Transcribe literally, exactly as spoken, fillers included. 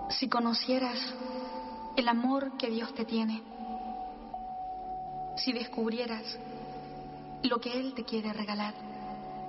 Si conocieras el amor que Dios te tiene, si descubrieras lo que Él te quiere regalar.